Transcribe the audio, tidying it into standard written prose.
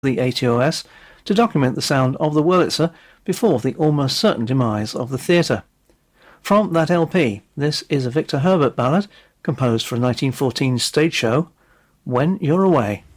the ATOS to document the sound of the Wurlitzer before the almost certain demise of the theatre. From that LP, this is a Victor Herbert ballad composed for a 1914 stage show, When You're Away.